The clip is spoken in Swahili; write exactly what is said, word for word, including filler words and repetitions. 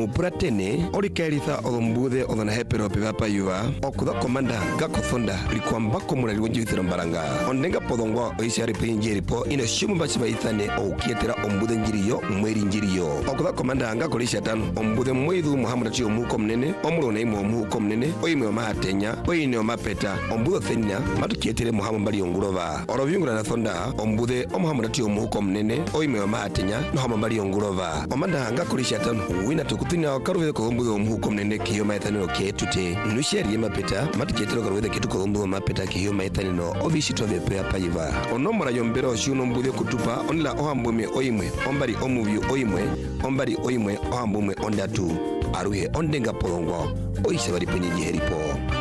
Mupuratene, Orikeritha Odombuthe Odona Hepero Pivapa Yuva, Okuda Commander Gakothonda, Rikwamba Komura Wunjithira Mbaranga, Ondenga Podongo, Oishari Pinjiripo, in a Shumbachiba Ithane, O Kietera Ombudan Girio, Mweri Girio, Okuda Commander Angakolishatan, Ombude Mwedu Muhammad Chio Mukom Nene, Omuro Nemo Mukom Nene, Oimo Mahatenya, Oino Mapeta, Ombuda Thenia, Matukietere Muhammad Bariongurova, Oroviungra Thonda, Ombude, Muhammad Chio Mukom Nene, Oimo Mahatenya, Muhammad Bariongurova, Omanda Angakolishatan, Winner to Kutina, Karu Kolombo Mukom Nene, Kio Maitano Ketute, Nusheri Mapeta, Matukieto with the Kitukolombo Mapeta, Kio Maitano, Ovishito de Pea Paiva, Onomara Yombero, Shunombude Kutupa, Onla Ohambume Oime, Ombari Omuvi Oime, Ombari Oime, Ohambume Ondatu, Arue Ondenga Polongo, Oisabari Penny Heripo.